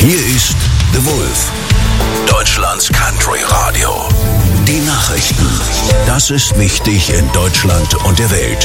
Hier ist The Wolf, Deutschlands Country Radio. Die Nachrichten. Das ist wichtig in Deutschland und der Welt.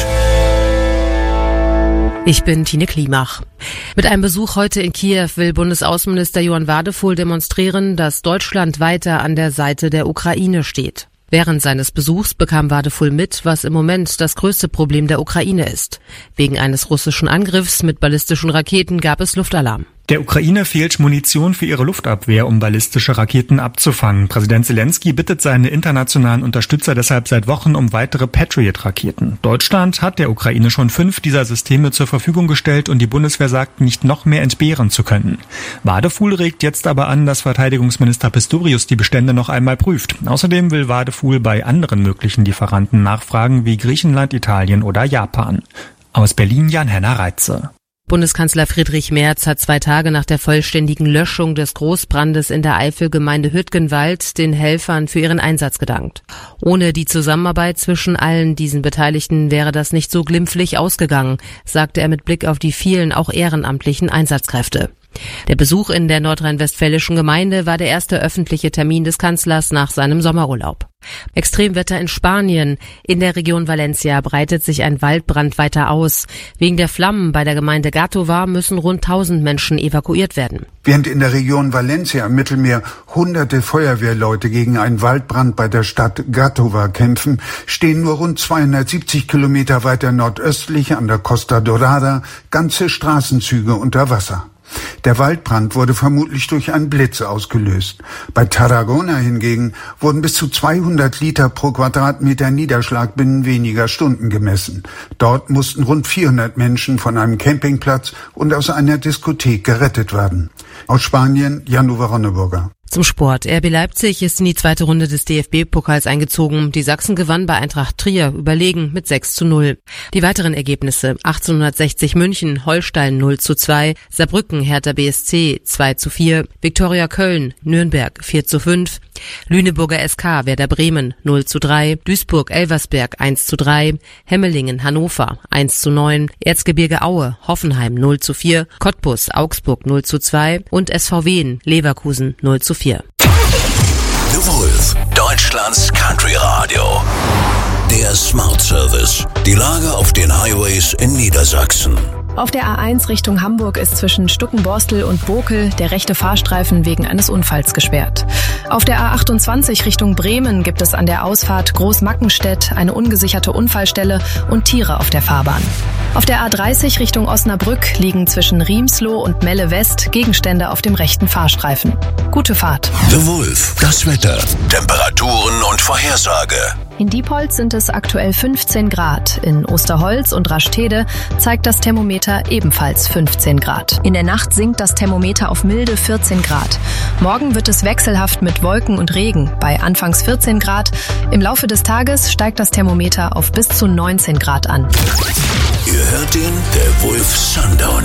Ich bin Tine Klimach. Mit einem Besuch heute in Kiew will Bundesaußenminister Johann Wadefuhl demonstrieren, dass Deutschland weiter an der Seite der Ukraine steht. Während seines Besuchs bekam Wadefuhl mit, was im Moment das größte Problem der Ukraine ist. Wegen eines russischen Angriffs mit ballistischen Raketen gab es Luftalarm. Der Ukraine fehlt Munition für ihre Luftabwehr, um ballistische Raketen abzufangen. Präsident Zelensky bittet seine internationalen Unterstützer deshalb seit Wochen um weitere Patriot-Raketen. Deutschland hat der Ukraine schon 5 dieser Systeme zur Verfügung gestellt und die Bundeswehr sagt, nicht noch mehr entbehren zu können. Wadefuhl regt jetzt aber an, dass Verteidigungsminister Pistorius die Bestände noch einmal prüft. Außerdem will Wadefuhl bei anderen möglichen Lieferanten nachfragen, wie Griechenland, Italien oder Japan. Aus Berlin Jan-Henner Reitze. Bundeskanzler Friedrich Merz hat 2 Tage nach der vollständigen Löschung des Großbrandes in der Eifelgemeinde Hüttgenwald den Helfern für ihren Einsatz gedankt. Ohne die Zusammenarbeit zwischen allen diesen Beteiligten wäre das nicht so glimpflich ausgegangen, sagte er mit Blick auf die vielen auch ehrenamtlichen Einsatzkräfte. Der Besuch in der nordrhein-westfälischen Gemeinde war der erste öffentliche Termin des Kanzlers nach seinem Sommerurlaub. Extremwetter in Spanien. In der Region Valencia breitet sich ein Waldbrand weiter aus. Wegen der Flammen bei der Gemeinde Gàtova müssen rund 1000 Menschen evakuiert werden. Während in der Region Valencia im Mittelmeer hunderte Feuerwehrleute gegen einen Waldbrand bei der Stadt Gàtova kämpfen, stehen nur rund 270 Kilometer weiter nordöstlich an der Costa Dorada ganze Straßenzüge unter Wasser. Der Waldbrand wurde vermutlich durch einen Blitz ausgelöst. Bei Tarragona hingegen wurden bis zu 200 Liter pro Quadratmeter Niederschlag binnen weniger Stunden gemessen. Dort mussten rund 400 Menschen von einem Campingplatz und aus einer Diskothek gerettet werden. Aus Spanien, Jan-Uwe Ronneburger. Zum Sport. RB Leipzig ist in die 2. Runde des DFB-Pokals eingezogen. Die Sachsen gewannen bei Eintracht Trier überlegen mit 6:0. Die weiteren Ergebnisse: 1860 München, Holstein 0:2, Saarbrücken, Hertha BSC 2:4, Viktoria Köln, Nürnberg 4:5, Lüneburger SK, Werder Bremen 0:3, Duisburg, Elversberg 1:3, Hemmelingen, Hannover 1:9, Erzgebirge Aue, Hoffenheim 0:4, Cottbus, Augsburg 0:2 und SV Wien, Leverkusen 0:4. The Wolf, Deutschlands Country Radio. Der Smart Service. Die Lage auf den Highways in Niedersachsen. Auf der A1 Richtung Hamburg ist zwischen Stuckenborstel und Bokel der rechte Fahrstreifen wegen eines Unfalls gesperrt. Auf der A28 Richtung Bremen gibt es an der Ausfahrt Großmackenstedt eine ungesicherte Unfallstelle und Tiere auf der Fahrbahn. Auf der A30 Richtung Osnabrück liegen zwischen Riemsloh und Melle West Gegenstände auf dem rechten Fahrstreifen. Gute Fahrt. The Wolf, das Wetter, Temperaturen und Vorhersage. In Diepholz sind es aktuell 15 Grad. In Osterholz und Rastede zeigt das Thermometer ebenfalls 15 Grad. In der Nacht sinkt das Thermometer auf milde 14 Grad. Morgen wird es wechselhaft mit Wolken und Regen bei anfangs 14 Grad. Im Laufe des Tages steigt das Thermometer auf bis zu 19 Grad an. Ihr hört ihn, der Wolf Sundown.